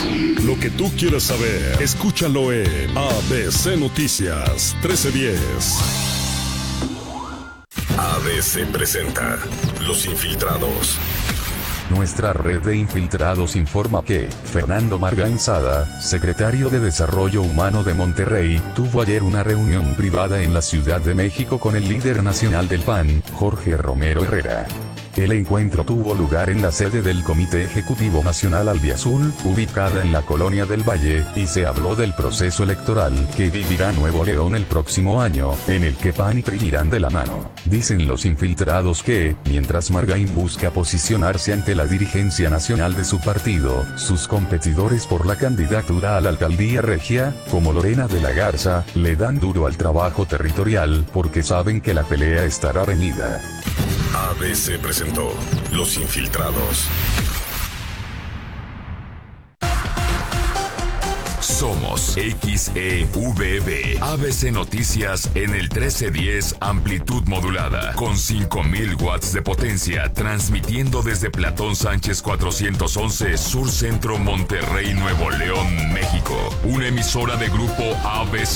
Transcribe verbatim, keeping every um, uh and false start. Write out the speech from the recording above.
Lo que tú quieras saber, escúchalo en A B C Noticias trece diez. A B C presenta Los Infiltrados. Nuestra red de infiltrados informa que Fernando Margainzada, secretario de Desarrollo Humano de Monterrey, tuvo ayer una reunión privada en la Ciudad de México con el líder nacional del P A N, Jorge Romero Herrera. El encuentro tuvo lugar en la sede del Comité Ejecutivo Nacional Albiazul, ubicada en la Colonia del Valle, y se habló del proceso electoral que vivirá Nuevo León el próximo año, en el que P A N y P R I irán de la mano. Dicen los infiltrados que, mientras Margain busca posicionarse ante la dirigencia nacional de su partido, sus competidores por la candidatura a la alcaldía regia, como Lorena de la Garza, le dan duro al trabajo territorial porque saben que la pelea estará reñida. A B C presentó Los Infiltrados. Somos X E V B, A B C Noticias en el trece diez amplitud modulada, con cinco mil watts de potencia, transmitiendo desde Platón Sánchez cuatrocientos once, Sur Centro, Monterrey, Nuevo León, México. Una emisora de grupo A B C.